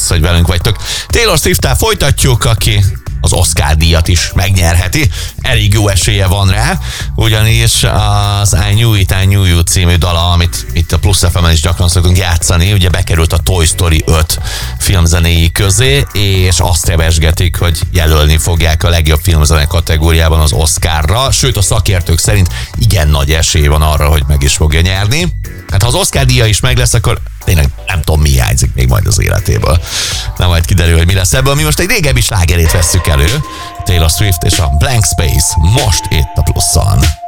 lesz, hogy velünk vagytok. Taylor Swift-tel folytatjuk, aki az Oscar-díjat is megnyerheti. Elég jó esélye van rá, ugyanis az I Knew You című dala, amit itt a Plusz FM-en is gyakran szoktunk játszani, ugye bekerült a Toy Story 5 filmzenéi közé, és azt keresgetik, hogy jelölni fogják a legjobb filmzene kategóriában az Oscarra, sőt a szakértők szerint igen nagy esély van arra, hogy meg is fogja nyerni. Hát ha az Oscar-díja is meg lesz, akkor tényleg nem tudom, mi hiányzik még majd az életéből. Na majd kiderül, hogy mi lesz ebből. Mi most egy régebbi slágerét vesszük elő. Taylor Swift és a Blank Space most itt a Pluszon.